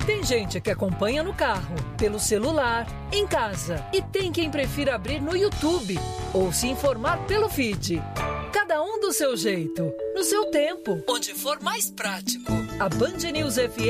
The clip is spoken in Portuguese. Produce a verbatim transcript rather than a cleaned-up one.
Tem gente que acompanha no carro, pelo celular, em casa. E tem quem prefira abrir no YouTube ou se informar pelo feed. Cada um do seu jeito, no seu tempo, onde for mais prático. A Band News F M